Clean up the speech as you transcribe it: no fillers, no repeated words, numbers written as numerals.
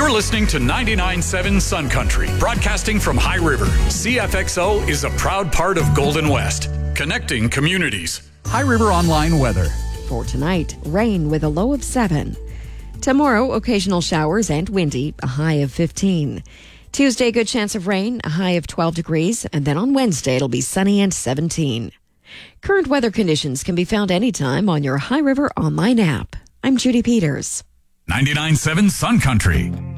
You're listening to 99.7 Sun Country, broadcasting from High River. CFXO is a proud part of Golden West, connecting communities. High River Online weather. For tonight, rain with a low of 7. Tomorrow, occasional showers and windy, a high of 15. Tuesday, good chance of rain, a high of 12 degrees. And then on Wednesday, it'll be sunny and 17. Current weather conditions can be found anytime on your High River Online app. I'm Judy Peters. 99.7 Sun Country.